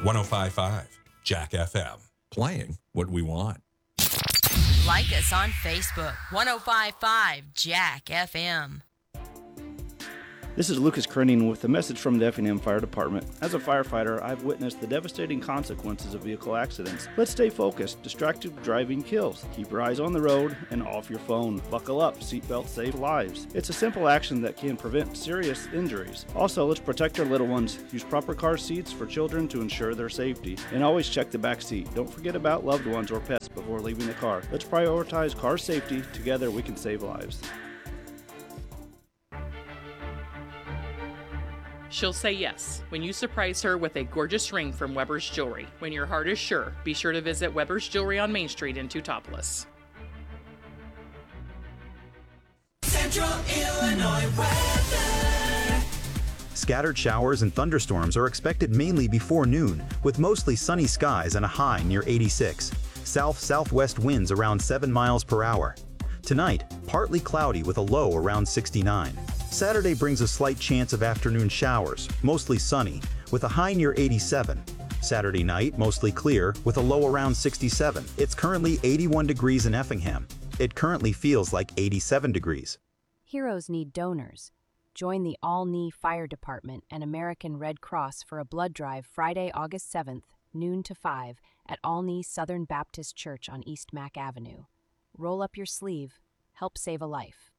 1055 Jack FM. Playing what we want. Like us on Facebook, 1055 Jack FM. This is Lucas Kerning with a message from the Effingham Fire Department. As a firefighter, I've witnessed the devastating consequences of vehicle accidents. Let's stay focused. Distracted driving kills. Keep your eyes on the road and off your phone. Buckle up. Seatbelts save lives. It's a simple action that can prevent serious injuries. Also, let's protect our little ones. Use proper car seats for children to ensure their safety. And always check the back seat. Don't forget about loved ones or pets before leaving the car. Let's prioritize car safety. Together, we can save lives. She'll say yes when you surprise her with a gorgeous ring from Weber's Jewelry. When your heart is sure, be sure to visit Weber's Jewelry on Main Street in Teutopolis. Central Illinois weather. Scattered showers and thunderstorms are expected mainly before noon, with mostly sunny skies and a high near 86. South-southwest winds around 7 miles per hour. Tonight, partly cloudy with a low around 69. Saturday brings a slight chance of afternoon showers, mostly sunny, with a high near 87. Saturday night, mostly clear, with a low around 67. It's currently 81 degrees in Effingham. It currently feels like 87 degrees. Heroes need donors. Join the Olney Fire Department and American Red Cross for a blood drive Friday, August 7th, noon to 5, at Olney Southern Baptist Church on East Mack Avenue. Roll up your sleeve. Help save a life.